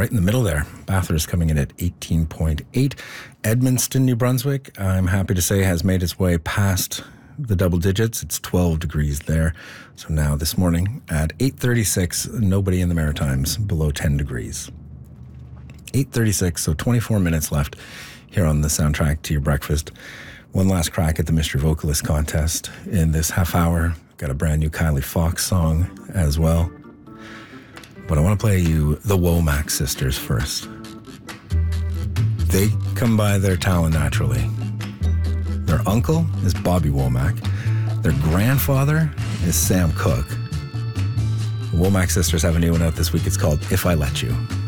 right in the middle there. Bathurst coming in at 18.8. Edmundston, New Brunswick, I'm happy to say, has made its way past the double digits. It's 12 degrees there. So now this morning at 8:36, nobody in the Maritimes below 10 degrees. 8:36, so 24 minutes left here on the soundtrack to your breakfast. One last crack at the Mystery Vocalist contest in this half hour. Got a brand new Kylie Fox song as well. But I want to play you the Womack sisters first. They come by their talent naturally. Their uncle is Bobby Womack. Their grandfather is Sam Cooke. The Womack sisters have a new one out this week. It's called If I Let You.